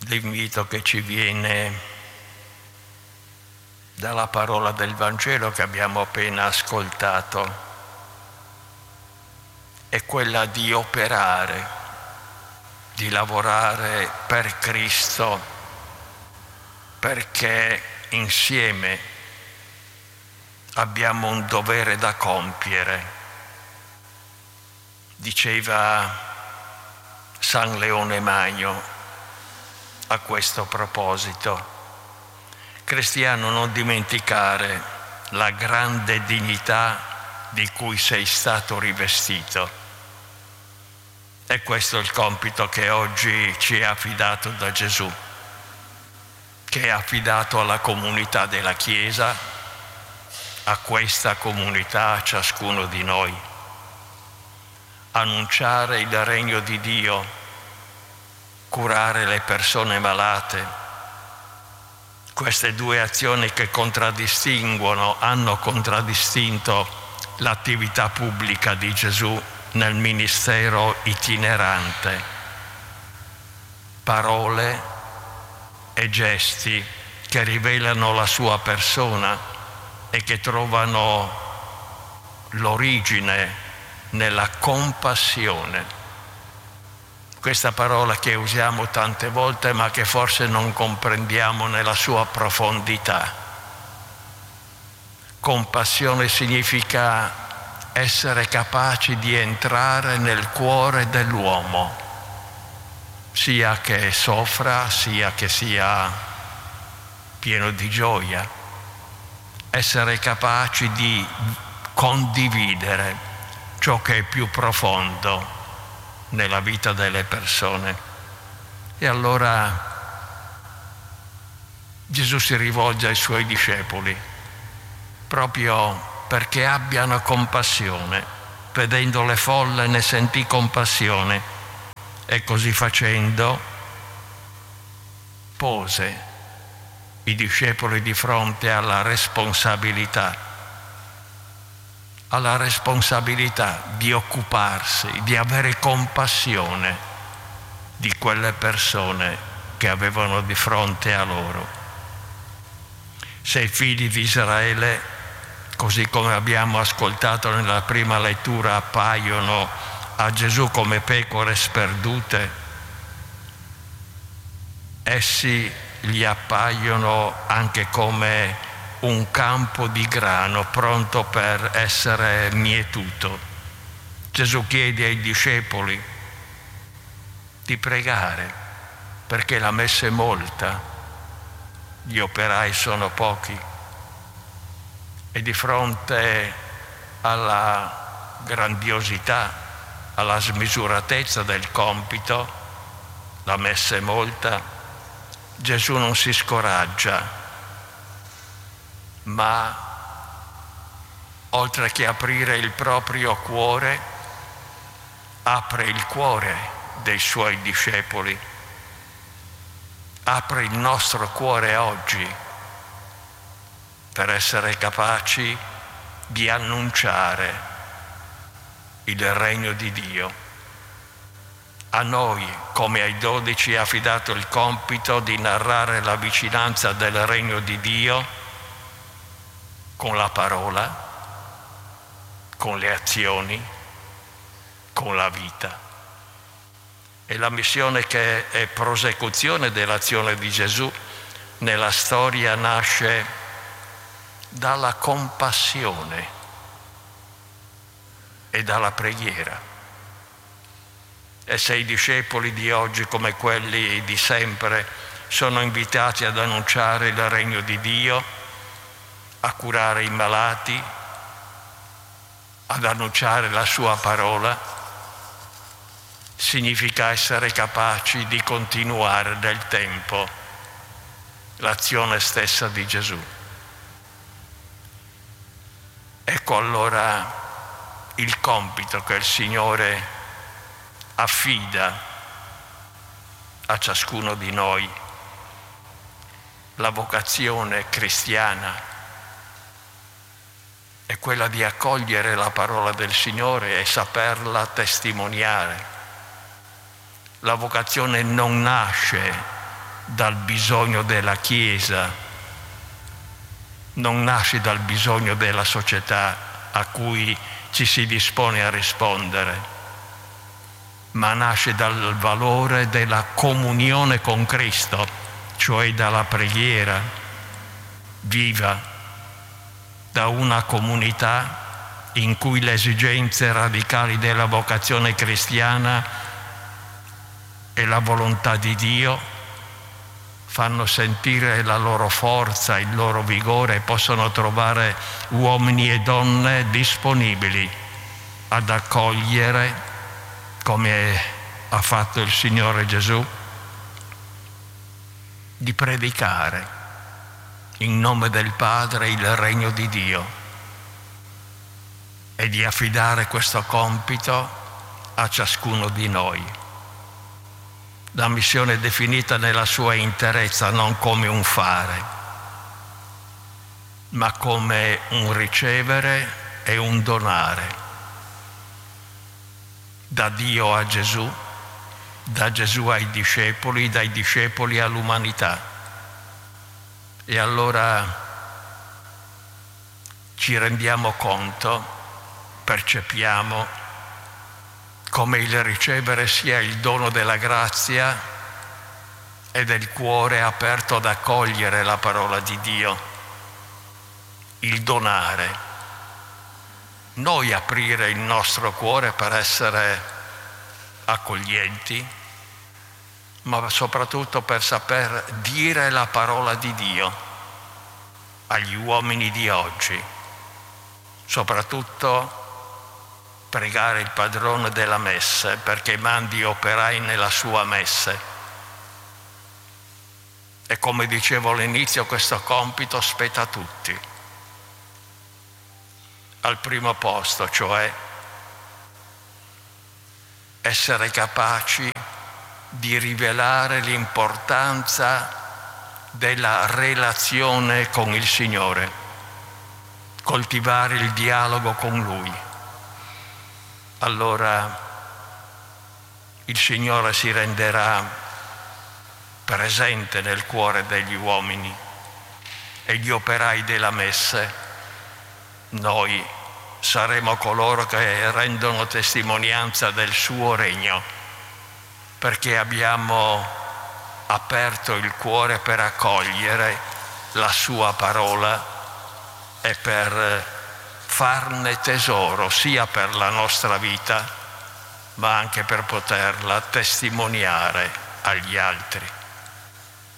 l'invito che ci viene dalla parola del Vangelo che abbiamo appena ascoltato è quella di operare, di lavorare per Cristo, perché insieme abbiamo un dovere da compiere. Diceva San Leone Magno a questo proposito: cristiano, non dimenticare la grande dignità di cui sei stato rivestito. E questo è il compito che oggi ci è affidato da Gesù, che è affidato alla comunità della Chiesa, a questa comunità, a ciascuno di noi. Annunciare il regno di Dio, curare le persone malate. Queste due azioni che hanno contraddistinto l'attività pubblica di Gesù nel ministero itinerante. Parole e gesti che rivelano la sua persona e che trovano l'origine nella compassione. Questa parola che usiamo tante volte ma che forse non comprendiamo nella sua profondità. Compassione significa essere capaci di entrare nel cuore dell'uomo, sia che soffra, sia che sia pieno di gioia. Essere capaci di condividere ciò che è più profondo nella vita delle persone. E allora Gesù si rivolge ai suoi discepoli proprio perché abbiano compassione. Vedendo le folle ne sentì compassione e così facendo pose i discepoli di fronte alla responsabilità di occuparsi, di avere compassione di quelle persone che avevano di fronte a loro. Se i figli di Israele, così come abbiamo ascoltato nella prima lettura, appaiono a Gesù come pecore sperdute, essi gli appaiono anche come un campo di grano pronto per essere mietuto. Gesù chiede ai discepoli di pregare perché la messa è molta, gli operai sono pochi. E di fronte alla grandiosità, alla smisuratezza del compito, la messa è molta, Gesù non si scoraggia, ma oltre che aprire il proprio cuore, apre il cuore dei suoi discepoli, apre il nostro cuore oggi per essere capaci di annunciare il regno di Dio. A noi, come ai 12, è affidato il compito di narrare la vicinanza del regno di Dio con la parola, con le azioni, con la vita. E la missione che è prosecuzione dell'azione di Gesù nella storia nasce dalla compassione e dalla preghiera. E se i discepoli di oggi, come quelli di sempre, sono invitati ad annunciare il regno di Dio, a curare i malati, ad annunciare la sua parola, significa essere capaci di continuare nel tempo l'azione stessa di Gesù. Ecco allora il compito che il Signore affida a ciascuno di noi, la vocazione cristiana è quella di accogliere la parola del Signore e saperla testimoniare. La vocazione non nasce dal bisogno della Chiesa, non nasce dal bisogno della società a cui ci si dispone a rispondere, ma nasce dal valore della comunione con Cristo, cioè dalla preghiera viva, da una comunità in cui le esigenze radicali della vocazione cristiana e la volontà di Dio fanno sentire la loro forza, il loro vigore e possono trovare uomini e donne disponibili ad accogliere, come ha fatto il Signore Gesù, di predicare in nome del Padre il regno di Dio e di affidare questo compito a ciascuno di noi. La missione è definita nella sua interezza non come un fare, ma come un ricevere e un donare. Da Dio a Gesù, da Gesù ai discepoli, dai discepoli all'umanità. E allora ci rendiamo conto, percepiamo come il ricevere sia il dono della grazia e del cuore aperto ad accogliere la parola di Dio, il donare, noi aprire il nostro cuore per essere accoglienti, ma soprattutto per saper dire la parola di Dio agli uomini di oggi, soprattutto pregare il padrone della messe perché mandi operai nella sua messe. E come dicevo all'inizio, questo compito spetta a tutti. Al primo posto, cioè essere capaci di rivelare l'importanza della relazione con il Signore, coltivare il dialogo con Lui. Allora il Signore si renderà presente nel cuore degli uomini e gli operai della messe, noi saremo coloro che rendono testimonianza del suo regno, perché abbiamo aperto il cuore per accogliere la sua parola e per farne tesoro sia per la nostra vita, ma anche per poterla testimoniare agli altri.